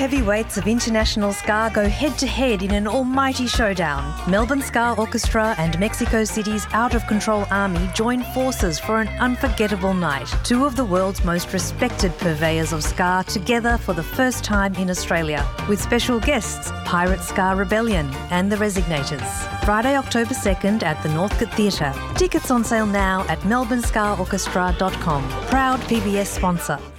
heavyweights of international ska go head-to-head in an almighty showdown. Melbourne Ska Orchestra and Mexico City's Out of Control Army join forces for an unforgettable night. Two of the world's most respected purveyors of ska together for the first time in Australia, with special guests Pirate Ska Rebellion and The Resignators. Friday, October 2nd at the Northcote Theatre. Tickets on sale now at melbourneskaorchestra.com. Proud PBS sponsor.